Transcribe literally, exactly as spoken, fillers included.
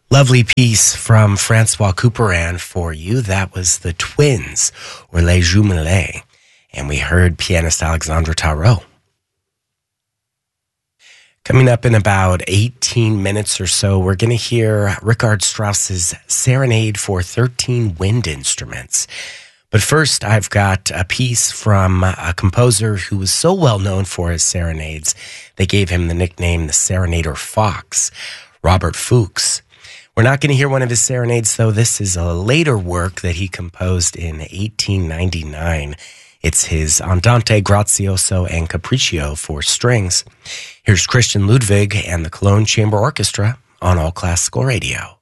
Lovely piece from Francois Couperin for you. That was the Twins, or Les Jumelés. And we heard pianist Alexandre Tarot. Coming up in about eighteen minutes or so, we're going to hear Richard Strauss's Serenade for thirteen Wind Instruments. But first, I've got a piece from a composer who was so well known for his serenades, they gave him the nickname the Serenader Fox, Robert Fuchs. We're not going to hear one of his serenades, though. This is a later work that he composed in eighteen ninety-nine. It's his Andante Grazioso and Capriccio for strings. Here's Christian Ludwig and the Cologne Chamber Orchestra on All Classical Radio.